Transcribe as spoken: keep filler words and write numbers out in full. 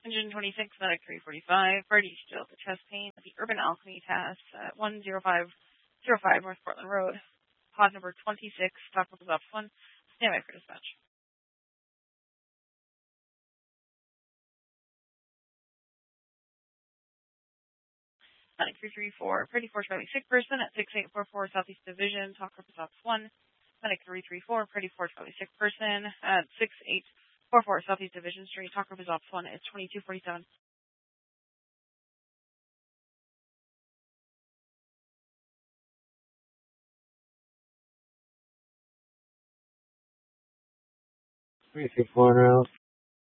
Engine twenty-six, Medic three forty-five, Brady still the chest pain at the Urban Alchemy task at one zero five zero five North Portland Road. Pod number twenty-six, Stock Levels Ops one, standby for dispatch. Medic three three four, Brady four Charlie sick person at six eight four four Southeast Division, Talk Levels Ops one. Medic three three four, Brady four Charlie sick person at six eight four four Southeast Division Street, Talk Levels Ops one, it's twenty-two forty-seven. three three four route.